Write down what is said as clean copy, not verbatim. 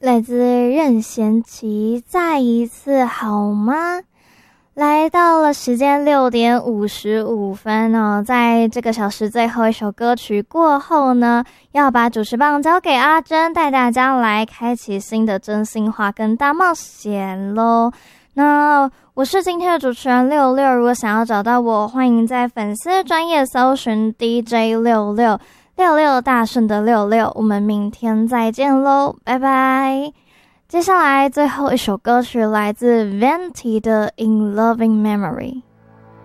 来自任贤齐，再一次好吗？来到了时间6:55哦，在这个小时最后一首歌曲过后呢，要把主持棒交给阿珍，带大家来开启新的真心话跟大冒险咯。那我是今天的主持人66，如果想要找到我，欢迎在粉丝专页搜寻 DJ66 66大顺的66，我们明天再见咯，拜拜。接下来最后一首歌曲来自 Venti 的 In Loving Memory。